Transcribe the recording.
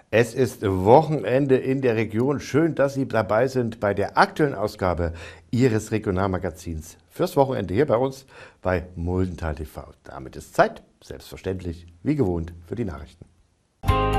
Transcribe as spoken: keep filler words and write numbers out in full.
Es ist Wochenende in der Region. Schön, dass Sie dabei sind bei der aktuellen Ausgabe Ihres Regionalmagazins fürs Wochenende hier bei uns bei Muldental T V. Damit ist Zeit, selbstverständlich, wie gewohnt, für die Nachrichten.